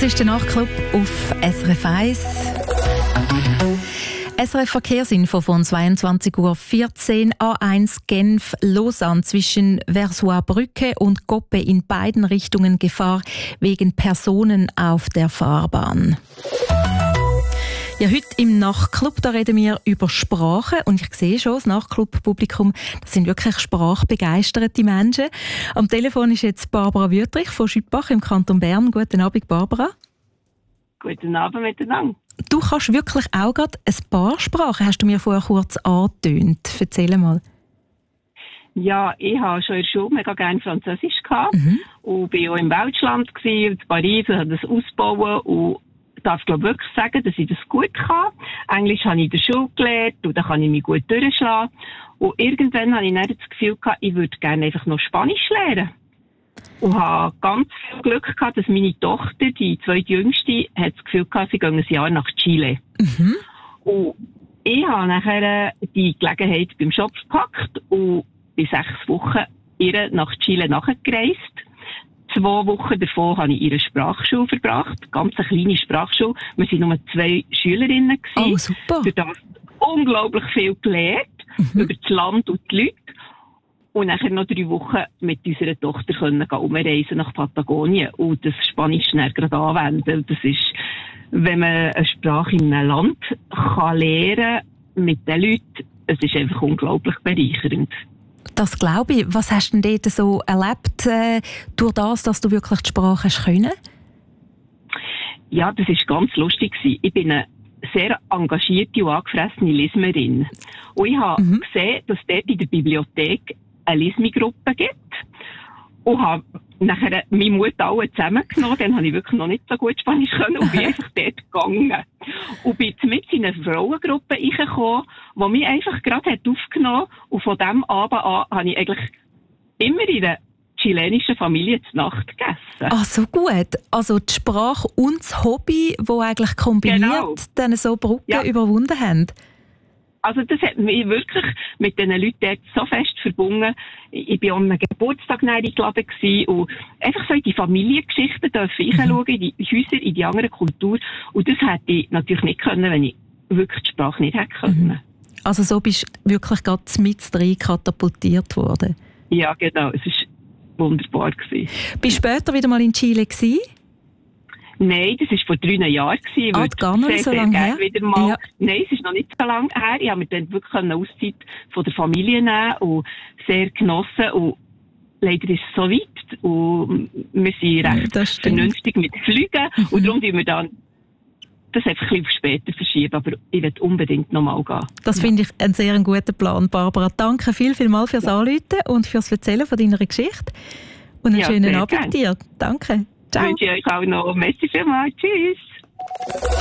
Das ist der Nachtclub auf SRF 1. SRF Verkehrsinfo von 22:14 Uhr. A1 Genf-Lausanne zwischen Versoix-Brücke und Goppe in beiden Richtungen Gefahr wegen Personen auf der Fahrbahn. Ja, heute im Nachtclub, da reden wir über Sprache und ich sehe schon, das Nachtclub-Publikum, das sind wirklich sprachbegeisterte Menschen. Am Telefon ist jetzt Barbara Wüttrich von Schüppach im Kanton Bern. Guten Abend, Barbara. Guten Abend miteinander. Du kannst wirklich auch gerade ein paar Sprachen, hast du mir vorher kurz angetönt. Erzähl mal. Ja, ich habe schon in der Schule mega gerne Französisch gehabt und war auch im Weltschland in Paris und habe das ausbauen und darf glaube wirklich sagen, dass ich das gut kann. Englisch habe ich in der Schule gelernt und da kann ich mich gut durchschlagen. Und irgendwann habe ich dann das Gefühl gehabt, ich würde gerne einfach noch Spanisch lernen. Und habe ganz viel Glück gehabt, dass meine Tochter, die zweitjüngste, hat das Gefühl gehabt, sie gehen ein Jahr nach Chile. Und ich habe nachher die Gelegenheit beim Shop gepackt und bin 6 Wochen ihr nach Chile nachgereist. 2 Wochen davon habe ich in ihrer Sprachschule verbracht. Ganz eine kleine Sprachschule. Wir waren nur 2 Schülerinnen. Oh, super. Durch das unglaublich viel gelernt. Über das Land und die Leute. Und nachher noch 3 Wochen mit unserer Tochter können umreisen nach Patagonien. Und das Spanisch dann gerade anwenden. Das ist, wenn man eine Sprache in einem Land kann lernen mit den Leuten, es ist einfach unglaublich bereichernd. Das glaube ich. Was hast du denn dort so erlebt, durch das, dass du wirklich die Sprache hast können? Ja, das war ganz lustig. Ich bin eine sehr engagierte und angefressene Leserin. Und ich habe gesehen, dass es dort in der Bibliothek eine Lesegruppe gibt. Und habe nachher meinen Mut alle zusammengenommen. Dann habe ich wirklich noch nicht so gut Spanisch können und bin einfach dort gegangen. Und bin mit in eine Frauengruppe reingekommen, die mich einfach gerade aufgenommen hat. Und von dem Abend an habe ich eigentlich immer in einer chilenischen Familie zur Nacht gegessen. Ah, so gut. Also die Sprache und das Hobby, die eigentlich kombiniert dann so Brücken überwunden haben. Also das hat mich wirklich mit diesen Leuten dort so fest verbunden. Ich war an einem Geburtstag eingeladen und einfach so in die Familiengeschichten reinschauen, in die Häuser, in die andere Kultur. Und das hätte ich natürlich nicht können, wenn ich wirklich die Sprache nicht hätte können. Also so bist du wirklich gerade mit rein katapultiert worden? Ja, genau. Es war wunderbar. Bist du später wieder mal in Chile gewesen? Nein, das war vor 3 Jahren. Gar noch nicht so lange her? Ja. Nein, es ist noch nicht so lange her. Ich habe mir dann wirklich eine Auszeit von der Familie nehmen und sehr genossen. Und leider ist es so weit. Und wir sind recht vernünftig mit Flügen. Und darum tun wir dann das einfach ein bisschen später verschieben. Aber ich will unbedingt noch mal gehen. Das finde ich einen sehr guten Plan, Barbara. Danke vielmals fürs Anrufen und fürs Erzählen von deiner Geschichte. Und einen schönen Abend dir. Danke. Ciao. Ich wünsche euch auch noch. Merci vielmals. Tschüss.